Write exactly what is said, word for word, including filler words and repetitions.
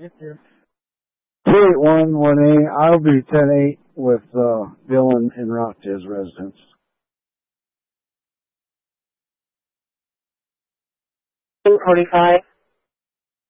two eight one one A, I'll be ten eight with uh, Dylan in Rockdale's residence. two forty-five.